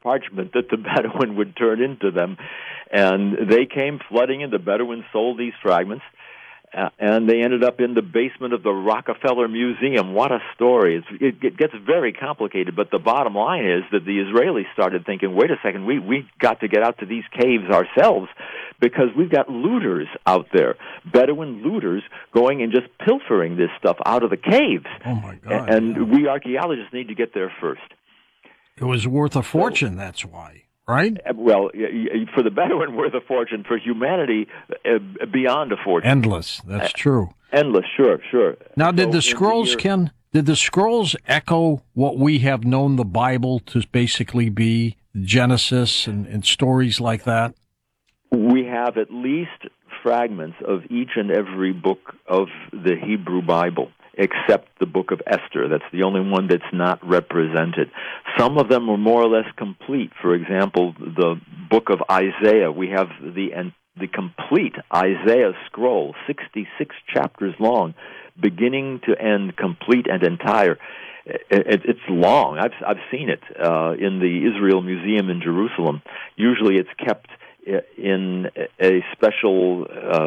parchment that the Bedouin would turn into them. And they came flooding in. The Bedouins sold these fragments. And they ended up in the basement of the Rockefeller Museum. What a story. It gets very complicated, but the bottom line is that the Israelis started thinking, wait a second, we got to get out to these caves ourselves because we've got looters out there, Bedouin looters going and just pilfering this stuff out of the caves. Oh, my God. And we archaeologists need to get there first. It was worth a fortune, that's why. Right? Well, for the Bedouin, worth a fortune. For humanity, beyond a fortune. Endless. That's true. Endless. Sure. Now, did the scrolls, Ken? Did the scrolls echo what we have known the Bible to basically be, Genesis and stories like that? We have at least fragments of each and every book of the Hebrew Bible, except the book of Esther. That's the only one that's not represented. Some of them are more or less complete. For example, the book of Isaiah, we have the complete Isaiah scroll, 66 chapters long, beginning to end, complete and entire. It's long. I've seen it in the Israel Museum in Jerusalem. Usually it's kept in a special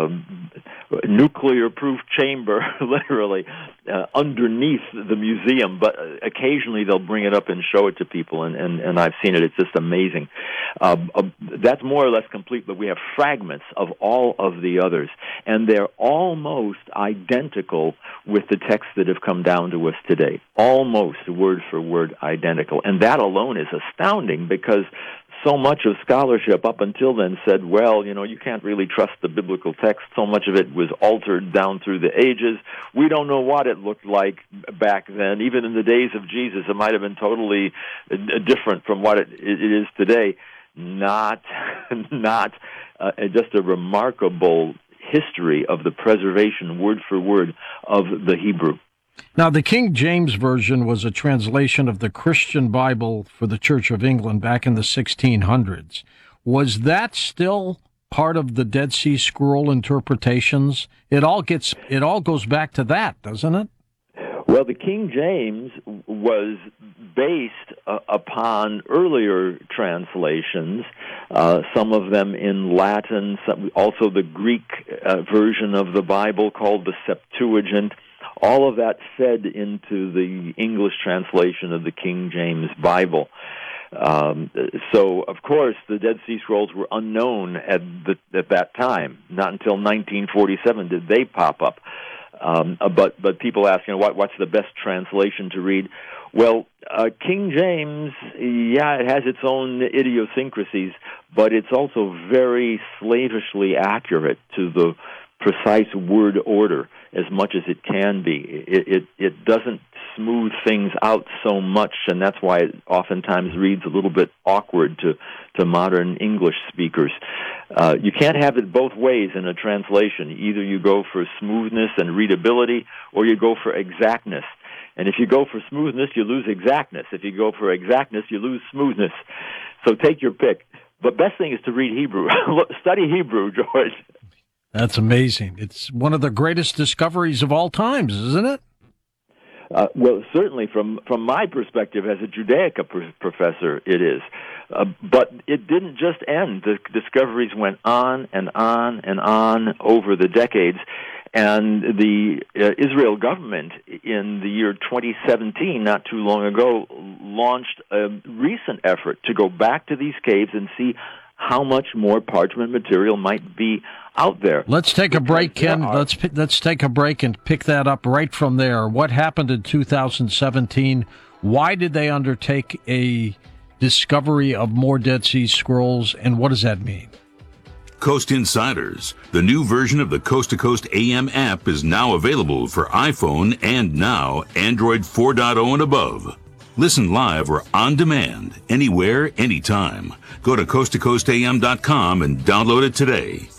nuclear-proof chamber, literally, underneath the museum, but occasionally they'll bring it up and show it to people, and I've seen it. It's just amazing. That's more or less complete, but we have fragments of all of the others, and they're almost identical with the texts that have come down to us today, almost word for word identical, and that alone is astounding because so much of scholarship up until then said, well, you can't really trust the biblical text. So much of it was altered down through the ages. We don't know what it looked like back then. Even in the days of Jesus, it might have been totally different from what it is today. Not just a remarkable history of the preservation, word for word, of the Hebrew. Now, the King James Version was a translation of the Christian Bible for the Church of England back in the 1600s. Was that still part of the Dead Sea Scroll interpretations? It all goes back to that, doesn't it? Well, the King James was based upon earlier translations, some of them in Latin, also the Greek version of the Bible called the Septuagint. All of that fed into the English translation of the King James Bible. So, of course, the Dead Sea Scrolls were unknown at that time. Not until 1947 did they pop up. But people ask, what's the best translation to read? Well, King James, it has its own idiosyncrasies, but it's also very slavishly accurate to the precise word order as much as it can be. It doesn't smooth things out so much, and that's why it oftentimes reads a little bit awkward to modern English speakers. You can't have it both ways in a translation. Either you go for smoothness and readability, or you go for exactness. And if you go for smoothness, you lose exactness. If you go for exactness, you lose smoothness. So take your pick. But best thing is to read Hebrew. Study Hebrew, George. That's amazing. It's one of the greatest discoveries of all times, isn't it? Well, certainly from my perspective as a Judaica professor, it is. But it didn't just end. The discoveries went on and on and on over the decades. And the Israel government in the year 2017, not too long ago, launched a recent effort to go back to these caves and see how much more parchment material might be out there. Let's take a break, Ken. Let's take a break and pick that up right from there. What happened in 2017? Why did they undertake a discovery of more Dead Sea Scrolls, and what does that mean? Coast Insiders, the new version of the Coast to Coast AM app, is now available for iPhone and now Android 4.0 and above. Listen live or on demand, anywhere, anytime. Go to coasttocoastam.com and download it today.